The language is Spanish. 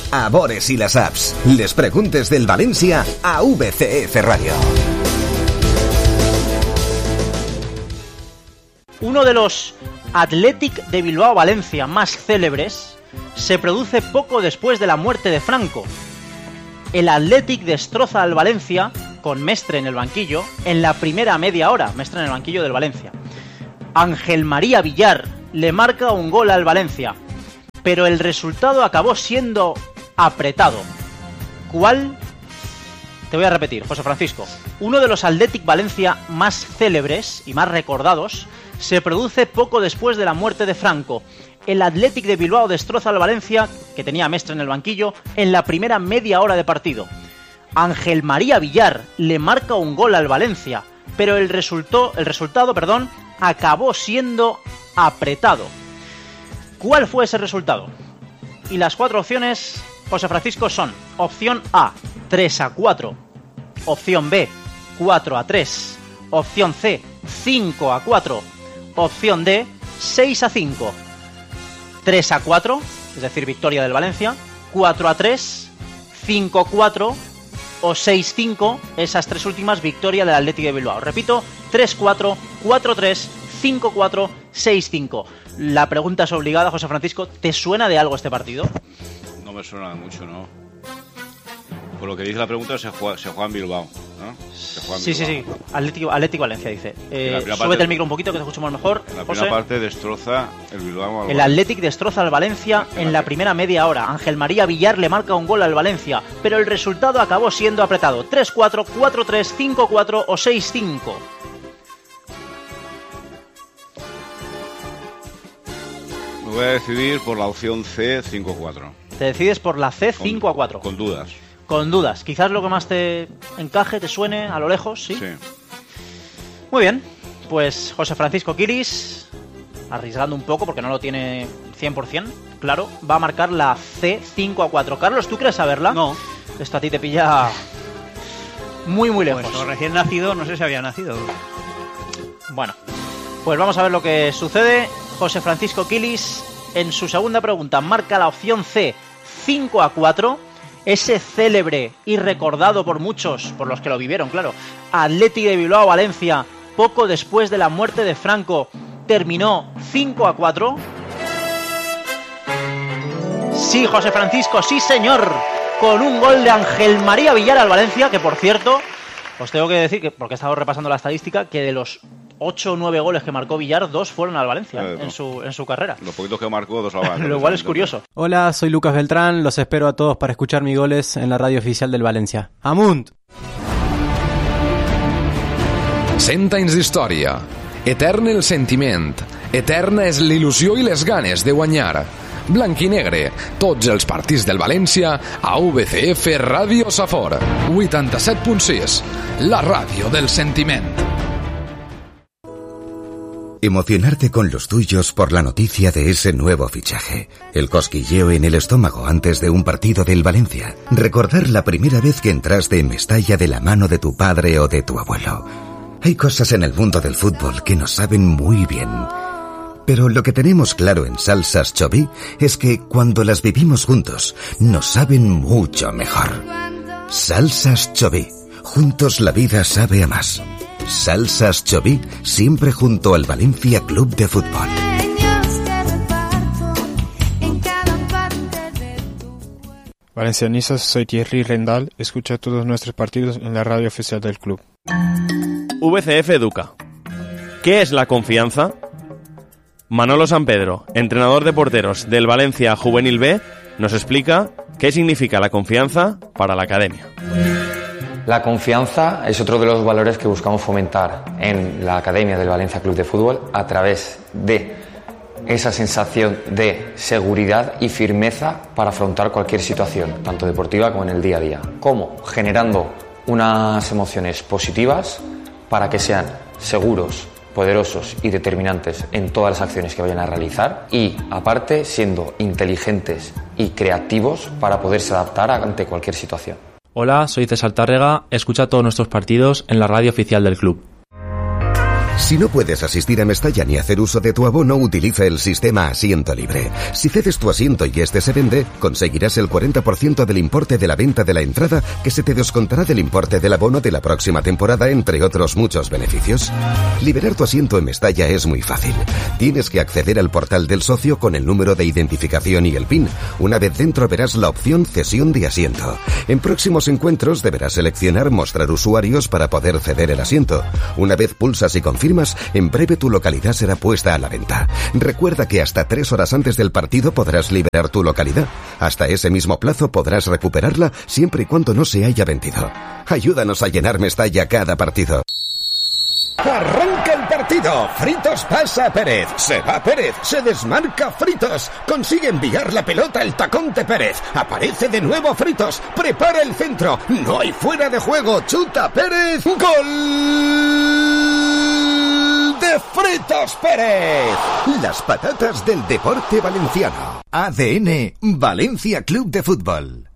a Bores i la saps. Les preguntes del València a VCF Radio. Uno de los Athletic de Bilbao Valencia más célebres se produce poco después de la muerte de Franco. El Athletic destroza al Valencia con Mestre en el banquillo en la primera media hora. Mestre en el banquillo del Valencia. Ángel María Villar le marca un gol al Valencia, pero el resultado acabó siendo apretado. ¿Cuál? Te voy a repetir, José Francisco. Uno de los Athletic Valencia más célebres y más recordados se produce poco después de la muerte de Franco. El Athletic de Bilbao destroza al Valencia, que tenía a Mestre en el banquillo, en la primera media hora de partido. Ángel María Villar le marca un gol al Valencia, pero el resultado, acabó siendo apretado. ¿Cuál fue ese resultado? Y las 4 opciones, José Francisco, son: opción A, 3-4, opción B, 4-3, opción C, 5-4, opción D, 6-5. 3-4, es decir, victoria del Valencia; 4-3, 5-4 o 6-5, esas 3 últimas, victoria del Athletic de Bilbao. Repito, 3-4, 4-3, 5-4, 6-5. La pregunta es obligada, José Francisco. ¿Te suena de algo este partido? No me suena de mucho, ¿no? Por lo que dice la pregunta, se juega en Bilbao, ¿no? Sí. Athletic Valencia, dice. Súbete el micro un poquito, que te escuchamos mejor. En la primera parte destroza el Bilbao. El Athletic destroza al Valencia en la primera media hora. Ángel María Villar le marca un gol al Valencia, pero el resultado acabó siendo apretado. 3-4, 4-3, 5-4 o 6-5. Me voy a decidir por la opción C, 5-4. Te decides por la C, 5-4. Con dudas. Con dudas. Quizás lo que más te encaje, te suene a lo lejos, ¿sí? Sí. Muy bien. Pues José Francisco Quiris, arriesgando un poco porque no lo tiene 100%, claro, va a marcar la C, 5-4. Carlos, ¿tú crees saberla? No. Esto a ti te pilla muy, muy lejos. Pues recién nacido, no sé si había nacido. Bueno, pues vamos a ver lo que sucede. José Francisco Quilis, en su segunda pregunta, marca la opción C, 5-4. Ese célebre y recordado por muchos, por los que lo vivieron, claro, Athletic de Bilbao Valencia, poco después de la muerte de Franco, terminó 5-4. Sí, José Francisco, sí señor, con un gol de Ángel María Villar al Valencia, que por cierto, os tengo que decir, que porque he estado repasando la estadística, que de los 8 o 9 goles que marcó Villar, 2 fueron al Valencia en su carrera. Los poquitos que marcó, 2 al Valencia. Lo cual es curioso. Hola, soy Lucas Beltrán, los espero a todos para escuchar mis goles en la radio oficial del Valencia. ¡Amunt! 100 anys d'història. Etern el sentiment. Eterna és l'il·lusió i les ganes de guanyar. Blanc i negre, tots els partits del València a VCF Ràdio Safor. 87.6, la ràdio del sentiment. Emocionarte con los tuyos por la noticia de ese nuevo fichaje. El cosquilleo en el estómago antes de un partido del Valencia. Recordar la primera vez que entraste en Mestalla de la mano de tu padre o de tu abuelo. Hay cosas en el mundo del fútbol que nos saben muy bien. Pero lo que tenemos claro en Salsas Choví es que cuando las vivimos juntos, nos saben mucho mejor. Salsas Choví. Juntos la vida sabe a más. Salsas Choví, siempre junto al Valencia Club de Fútbol. Valencianistas, soy Thierry Rendal. Escucha todos nuestros partidos en la radio oficial del club. VCF Educa. ¿Qué es la confianza? Manolo Sampedro, entrenador de porteros del Valencia Juvenil B, nos explica qué significa la confianza para la academia. La confianza es otro de los valores que buscamos fomentar en la Academia del Valencia Club de Fútbol a través de esa sensación de seguridad y firmeza para afrontar cualquier situación, tanto deportiva como en el día a día. ¿Cómo? Generando unas emociones positivas para que sean seguros, poderosos y determinantes en todas las acciones que vayan a realizar y, aparte, siendo inteligentes y creativos para poderse adaptar ante cualquier situación. Hola, soy César Tárrega, escucha todos nuestros partidos en la radio oficial del club. Si no puedes asistir a Mestalla ni hacer uso de tu abono, utiliza el sistema Asiento Libre. Si cedes tu asiento y este se vende, conseguirás el 40% del importe de la venta de la entrada, que se te descontará del importe del abono de la próxima temporada, entre otros muchos beneficios. Liberar tu asiento en Mestalla es muy fácil. Tienes que acceder al portal del socio con el número de identificación y el PIN. Una vez dentro verás la opción Cesión de asiento. En próximos encuentros deberás seleccionar Mostrar usuarios para poder ceder el asiento. Una vez pulsas y confirmas, en breve tu localidad será puesta a la venta. Recuerda que hasta 3 horas antes del partido podrás liberar tu localidad. Hasta ese mismo plazo podrás recuperarla siempre y cuando no se haya vendido. Ayúdanos a llenar Mestalla cada partido. ¡Arranca el partido! Fritos pasa a Pérez. Se va Pérez. Se desmarca Fritos. Consigue enviar la pelota al tacón de Pérez. Aparece de nuevo Fritos. Prepara el centro. No hay fuera de juego. Chuta Pérez. ¡Gol! De Fritos Pérez. Las patatas del deporte valenciano. ADN Valencia Club de Fútbol.